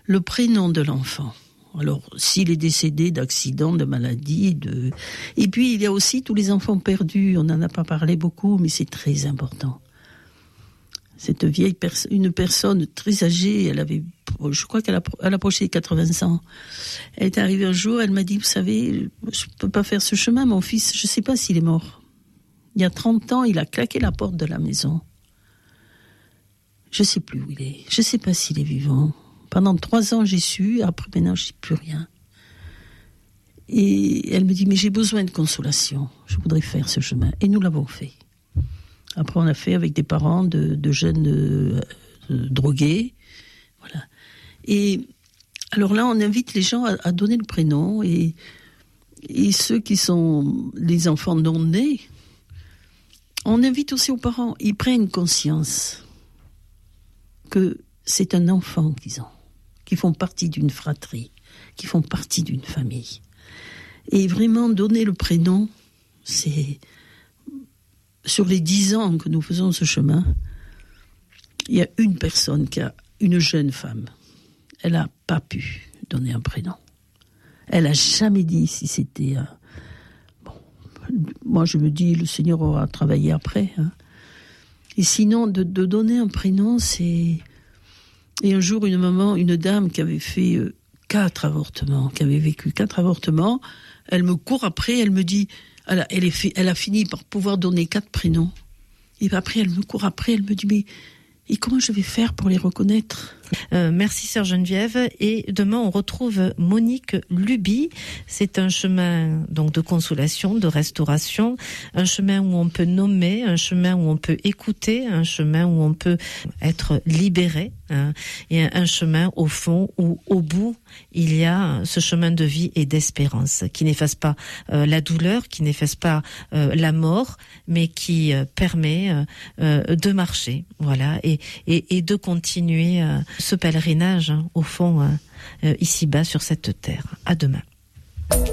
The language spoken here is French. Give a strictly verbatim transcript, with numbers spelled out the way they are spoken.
le prénom de l'enfant. Alors, s'il est décédé d'accident, de maladie, de... Et puis, il y a aussi tous les enfants perdus. On n'en a pas parlé beaucoup, mais c'est très important. Cette vieille personne, une personne très âgée, elle avait, je crois qu'elle elle approchait quatre-vingts ans. Elle est arrivée un jour, elle m'a dit, vous savez, je peux pas faire ce chemin, mon fils, je sais pas s'il est mort. Il y a trente ans, il a claqué la porte de la maison. Je sais plus où il est. Je sais pas s'il est vivant. Pendant trois ans, j'ai su. Après, maintenant, je sais plus rien. Et elle me dit, mais j'ai besoin de consolation. Je voudrais faire ce chemin. Et nous l'avons fait. Après, on a fait avec des parents de, de jeunes euh, euh, drogués. Voilà. Et alors là, on invite les gens à, à donner le prénom. Et, et ceux qui sont les enfants non nés, on invite aussi aux parents. Ils prennent conscience que c'est un enfant qu'ils ont, qui font partie d'une fratrie, qui font partie d'une famille. Et vraiment, donner le prénom, c'est... Sur les dix ans que nous faisons ce chemin, il y a une personne qui a, une jeune femme, elle n'a pas pu donner un prénom. Elle n'a jamais dit si c'était... un... Bon, moi, je me dis, le Seigneur aura travaillé après. Hein. Et sinon, de, de donner un prénom, c'est... Et un jour, une maman, une dame qui avait fait euh, quatre avortements, qui avait vécu quatre avortements, elle me court après, elle me dit... Elle a, elle, est fi, elle a fini par pouvoir donner quatre prénoms. Et après, elle me court après, elle me dit, mais et comment je vais faire pour les reconnaître ? euh, Merci sœur Geneviève. Et demain, on retrouve Monique Luby. C'est un chemin donc de consolation, de restauration, un chemin où on peut nommer, un chemin où on peut écouter, un chemin où on peut être libéré, hein, et un chemin au fond où au bout il y a ce chemin de vie et d'espérance qui n'efface pas euh, la douleur, qui n'efface pas euh, la mort, mais qui euh, permet euh, euh, de marcher, voilà, et et, et de continuer euh, ce pèlerinage, hein, au fond, euh, euh, ici-bas sur cette terre. À demain.